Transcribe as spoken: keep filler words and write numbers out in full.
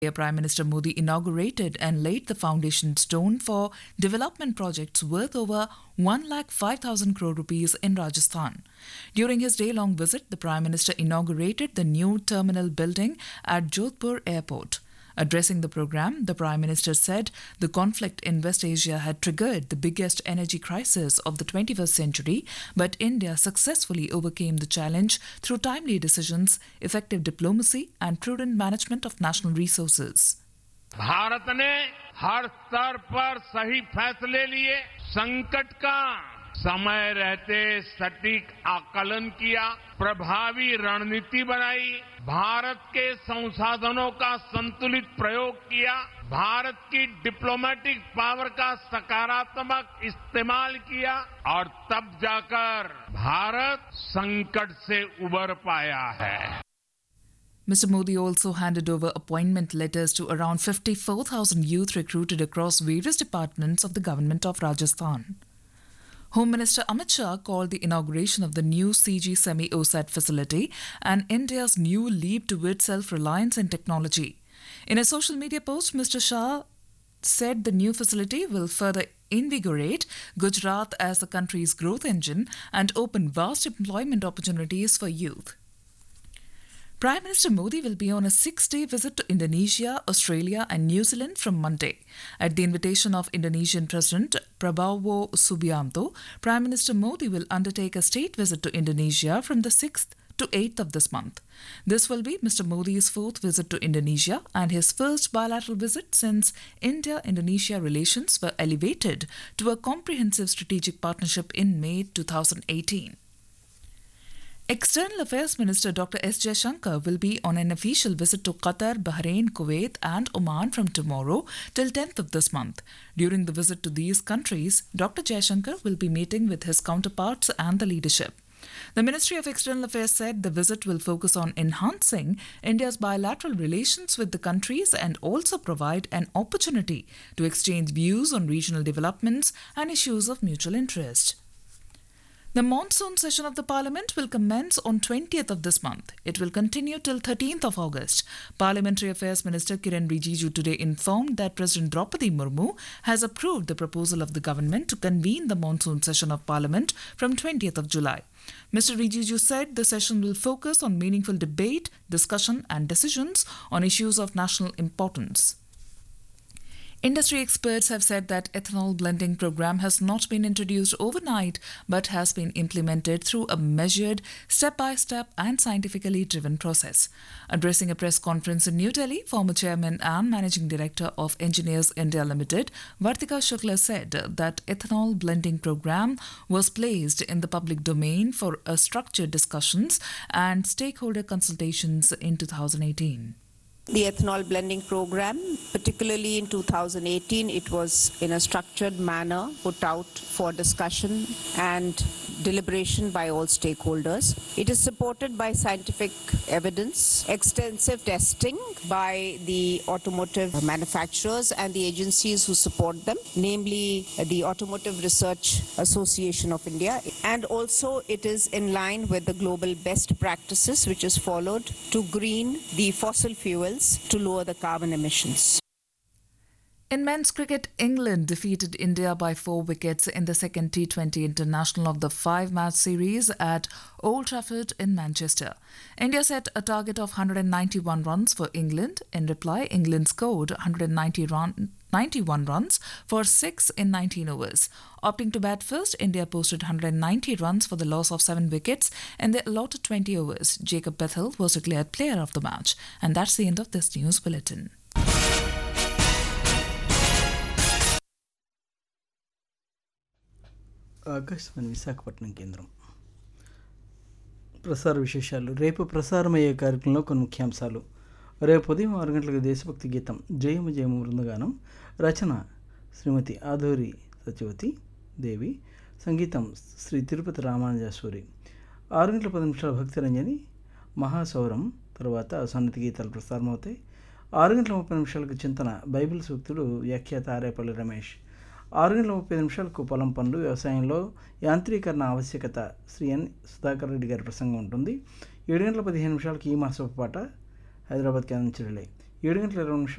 Prime Minister Modi inaugurated and laid the foundation stone for development projects worth over one lakh five thousand crore rupees in Rajasthan. During his day-long visit, the Prime Minister inaugurated the new terminal building at Jodhpur Airport. Addressing the program, the Prime Minister said the conflict in West Asia had triggered the biggest energy crisis of the twenty-first century, but India successfully overcame the challenge through timely decisions, effective diplomacy and prudent management of national resources. Bharat ने हर स्तर पर सही फैसले लिए, संकट का समय रहते सटीक आकलन किया, प्रभावी रणनीति बनाई, भारत के संसाधनों का संतुलित प्रयोग किया, भारत की डिप्लोमेटिक पावर का सकारात्मक इस्तेमाल किया और तब जाकर भारत संकट से उबर पाया है. Mister Modi also handed over appointment letters to around fifty-four thousand youth recruited across various departments of the government of Rajasthan. Home Minister Amit Shah called the inauguration of the new C G Semi-O S A T facility and India's new leap towards self-reliance in technology. In a social media post, Mister Shah said the new facility will further invigorate Gujarat as the country's growth engine and open vast employment opportunities for youth. Prime Minister Modi will be on a six-day visit to Indonesia, Australia and New Zealand from Monday. At the invitation of Indonesian President Prabowo Subianto, Prime Minister Modi will undertake a state visit to Indonesia from the sixth to eighth of this month. This will be Mister Modi's fourth visit to Indonesia and his first bilateral visit since India-Indonesia relations were elevated to a comprehensive strategic partnership in May twenty eighteen. External Affairs Minister Doctor S. Jaishankar will be on an official visit to Qatar, Bahrain, Kuwait and Oman from tomorrow till tenth of this month. During the visit to these countries, Doctor Jaishankar will be meeting with his counterparts and the leadership. The Ministry of External Affairs said the visit will focus on enhancing India's bilateral relations with the countries and also provide an opportunity to exchange views on regional developments and issues of mutual interest. The monsoon session of the Parliament will commence on twentieth of this month. It will continue till thirteenth of August. Parliamentary Affairs Minister Kiren Rijiju today informed that President Draupadi Murmu has approved the proposal of the government to convene the monsoon session of Parliament from twentieth of July. Mister Rijiju said the session will focus on meaningful debate, discussion and decisions on issues of national importance. Industry experts have said that ethanol blending program has not been introduced overnight but has been implemented through a measured, step-by-step and scientifically driven process. Addressing a press conference in New Delhi, former chairman and managing director of Engineers India Limited, Vartika Shukla said that ethanol blending program was placed in the public domain for a structured discussions and stakeholder consultations in two thousand eighteen. The ethanol blending program, particularly in two thousand eighteen, it was in a structured manner put out for discussion and deliberation by all stakeholders. It is supported by scientific evidence, extensive testing by the automotive manufacturers and the agencies who support them, namely the Automotive Research Association of India. And also it is in line with the global best practices which is followed to green the fossil fuels to lower the carbon emissions. In men's cricket, England defeated India by four wickets in the second T twenty international of the five-match series at Old Trafford in Manchester. India set a target of one hundred ninety-one runs for England. In reply, England scored one hundred ninety run, ninety-one runs for six in nineteen overs. Opting to bat first, India posted one hundred ninety runs for the loss of seven wickets in the allotted twenty overs. Jacob Bethel was declared player of the match. And that's the end of this news bulletin. Akashvani Visakhapatnam కేంద్రం ప్రసార విశేషాలు. రేపు ప్రసారమయ్యే కార్యక్రమంలో కొన్ని ముఖ్యాంశాలు. రేపు ఉదయం ఆరు గంటలకు దేశభక్తి గీతం జయము జయము బృందగానం, రచన శ్రీమతి ఆధూరి సత్యవతి దేవి, సంగీతం శ్రీ తిరుపతి రామానుజాసూరి. ఆరు గంటల పది నిమిషాల భక్తిరంజని మహాసౌరం తర్వాత సన్నతి గీతాలు ప్రసారమవుతాయి. ఆరు గంటల ముప్పై నిమిషాలకు చింతన బైబిల్ సూక్తులు వ్యాఖ్యాత ఆరేపల్లి రమేష్. ఆరు గంటల ముప్పై నిమిషాలకు పొలం పనులు వ్యవసాయంలో యాంత్రీకరణ ఆవశ్యకత శ్రీ ఎన్ సుధాకర్ రెడ్డి గారి ప్రసంగం ఉంటుంది. ఏడు గంటల పదిహేను నిమిషాలకు ఈ మాసపు పాట హైదరాబాద్ కేంద్రం నుంచి రిలే. ఏడు గంటల ఇరవై నిమిషాలు